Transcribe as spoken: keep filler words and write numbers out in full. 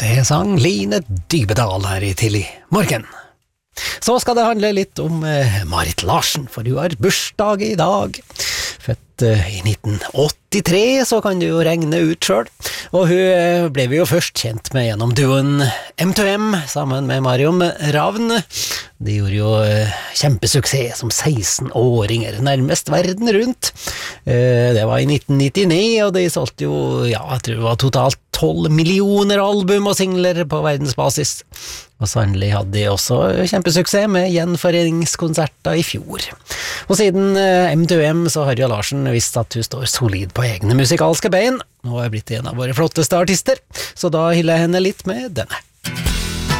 Det sang Line Dybedal her i tidlig morgen. Så skal det handle litt om eh, Marit Larsen, for hun har bursdag i dag. Født eh, i nitten åttitre, så kan du jo regne ut selv. Og hun eh, ble vi jo først kjent med gjennom duoen M to M, sammen med Marion Ravn. De gjorde jo eh, kjempesuksess som seksten-åringer, nærmest verden rundt. Eh, det var i nitten nittini, og de solgte jo, ja, jeg tror det var totalt tolv millioner album og singler på verdensbasis. Og sannelig hadde de også kjempesuksess med gjenforeningskonserter i fjor. Og siden eh, M to M så har jo Larsen visst at hun står solid på egne musikalske bein. Nå er blitt en av våre flotteste artister, så da hyller jeg henne litt med denne.